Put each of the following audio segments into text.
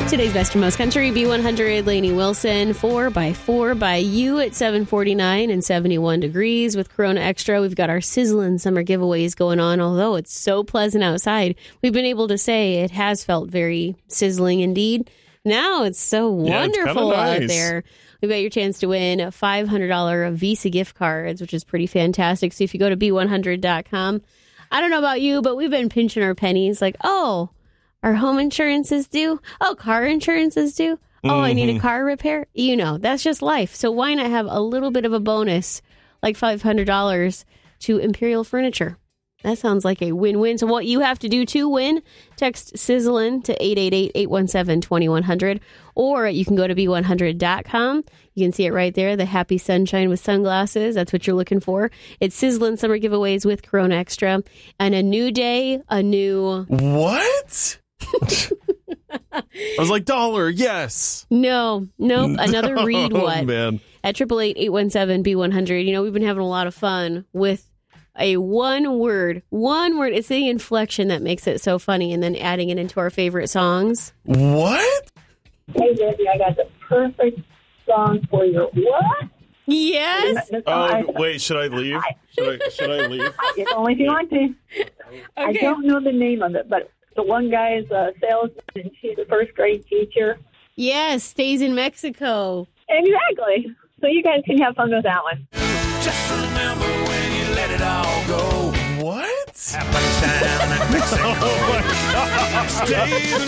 Today's Best and Most Country, B100, Lainey Wilson, 4x4 by you at 7:49 and 71 degrees with Corona Extra. We've got our sizzling summer giveaways going on. Although it's so pleasant outside, we've been able to say it has felt very sizzling indeed. Now it's so wonderful out there. We've got your chance to win a $500 Visa gift cards, which is pretty fantastic. So if you go to B100.com, I don't know about you, but we've been pinching our pennies like, oh, our home insurance is due. Oh, car insurance is due. Oh, I need a car repair. You know, that's just life. So why not have a little bit of a bonus like $500 to Imperial Furniture? That sounds like a win-win. So what you have to do to win, text Sizzlin' to 888-817-2100, or you can go to B100.com. You can see it right there, the happy sunshine with sunglasses. That's what you're looking for. It's Sizzlin' Summer Giveaways with Corona Extra. And a new day, a new... What? I was like, $1, yes. Nope. Another read what? Man. At 888-817-B100. You know, we've been having a lot of fun with a one word. It's the inflection that makes it so funny, and then adding it into our favorite songs. What? Hey, Debbie, I got the perfect song for your what? Yes. Wait, should I leave? Should I leave? It's only if you want to. Okay. I don't know the name of it, but the one guy is a salesman, and she's a first grade teacher. Yes, stays in Mexico. Exactly. So you guys can have fun with that one. Just remember when you let it all go. What? Happens down in Mexico. Oh my God. Stay in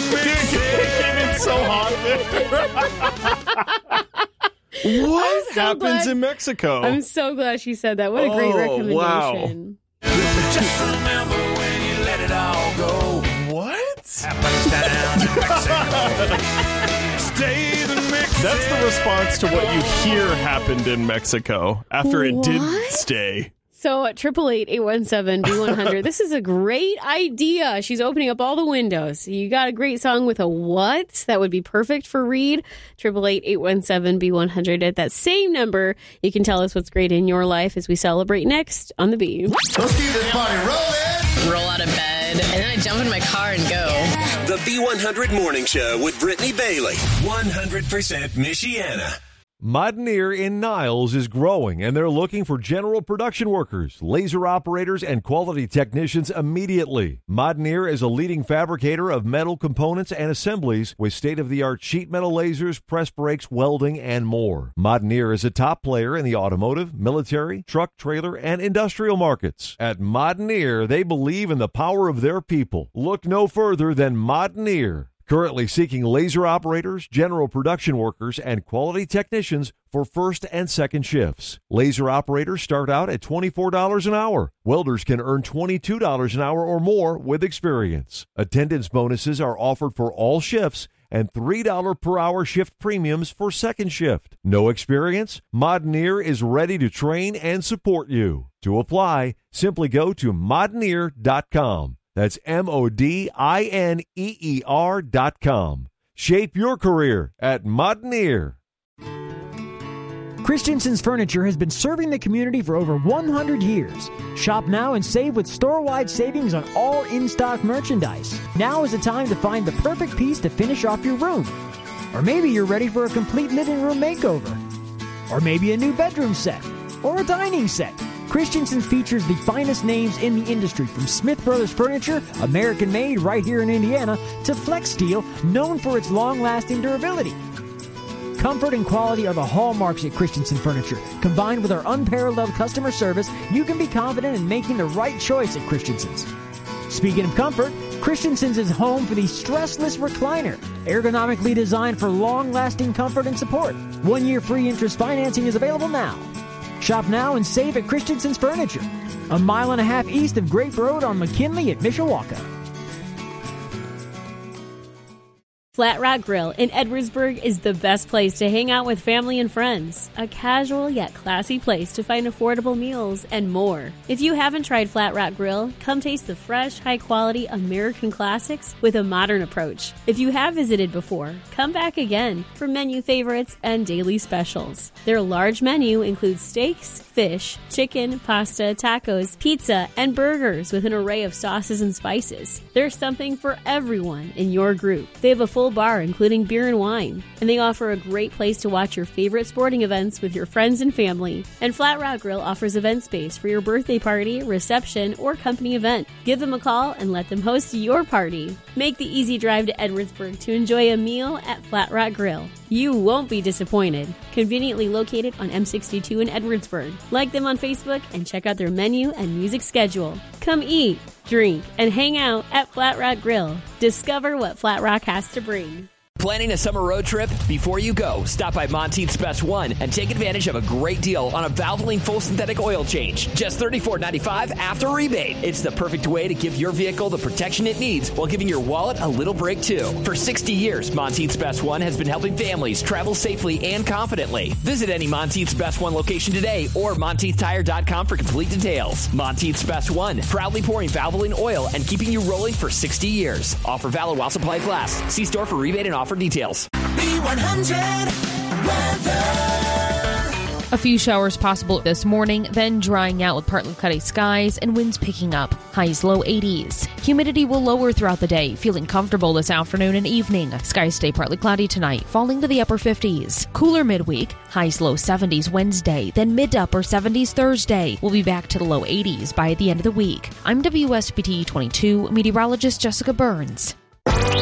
It's so hot there. What happens in Mexico? I'm so glad she said that. What a great recommendation. Wow. Just remember when you let it all go. What? Happens down in Mexico. Stay in Mexico. That's the response to what you hear happened in Mexico after it did What? stay. So at 888-817-B100, this is a great idea. She's opening up all the windows. You got a great song with a what? That would be perfect for Reed. 888-817-B100. At that same number, you can tell us what's great in your life as we celebrate next on the B. Let's keep this party rolling. Roll out of bed, and then I jump in my car and go. The B100 Morning Show with Brittany Bailey. 100% Michiana. Modneer in Niles is growing, and they're looking for general production workers, laser operators, and quality technicians immediately. Modneer is a leading fabricator of metal components and assemblies with state-of-the-art sheet metal lasers, press brakes, welding, and more. Modneer is a top player in the automotive, military, truck, trailer, and industrial markets. At Modneer, they believe in the power of their people. Look no further than Modneer. Currently seeking laser operators, general production workers, and quality technicians for first and second shifts. Laser operators start out at $24 an hour. Welders can earn $22 an hour or more with experience. Attendance bonuses are offered for all shifts and $3 per hour shift premiums for second shift. No experience? Modneer is ready to train and support you. To apply, simply go to modneer.com. That's MODINEER.com. Shape your career at Modneer. Christensen's Furniture has been serving the community for over 100 years. Shop now and save with store-wide savings on all in-stock merchandise. Now is the time to find the perfect piece to finish off your room. Or maybe you're ready for a complete living room makeover. Or maybe a new bedroom set. Or a dining set. Christensen's features the finest names in the industry, from Smith Brothers Furniture, American-made right here in Indiana, to Flex Steel, known for its long-lasting durability. Comfort and quality are the hallmarks at Christensen Furniture. Combined with our unparalleled customer service, you can be confident in making the right choice at Christensen's. Speaking of comfort, Christensen's is home for the stressless recliner, ergonomically designed for long-lasting comfort and support. 1 year free interest financing is available now. Shop now and save at Christensen's Furniture, a mile and a half east of Grape Road on McKinley at Mishawaka. Flat Rock Grill in Edwardsburg is the best place to hang out with family and friends. A casual yet classy place to find affordable meals and more. If you haven't tried Flat Rock Grill, come taste the fresh, high-quality American classics with a modern approach. If you have visited before, come back again for menu favorites and daily specials. Their large menu includes steaks, fish, chicken, pasta, tacos, pizza, and burgers with an array of sauces and spices. There's something for everyone in your group. They have a full full bar, including beer and wine. And they offer a great place to watch your favorite sporting events with your friends and family. And Flat Rock Grill offers event space for your birthday party, reception, or company event. Give them a call and let them host your party. Make the easy drive to Edwardsburg to enjoy a meal at Flat Rock Grill. You won't be disappointed. Conveniently located on M62 in Edwardsburg. Like them on Facebook and check out their menu and music schedule. Come eat, drink, and hang out at Flat Rock Grill. Discover what Flat Rock has to bring. Planning a summer road trip? Before you go, stop by Monteith's Best One and take advantage of a great deal on a Valvoline full synthetic oil change. Just $34.95 after rebate. It's the perfect way to give your vehicle the protection it needs while giving your wallet a little break too. For 60 years, Monteith's Best One has been helping families travel safely and confidently. Visit any Monteith's Best One location today or MonteithTire.com for complete details. Monteith's Best One, proudly pouring Valvoline oil and keeping you rolling for 60 years. Offer valid while supplies last. See store for rebate and offer details. B100 weather. A few showers possible this morning, then drying out with partly cloudy skies and winds picking up. Highs low 80s. Humidity will lower throughout the day, feeling comfortable this afternoon and evening. Skies stay partly cloudy tonight, falling to the upper 50s. Cooler midweek. Highs low 70s Wednesday, then mid to upper 70s Thursday. We'll be back to the low 80s by the end of the week. I'm WSBT 22 meteorologist Jessica Burns.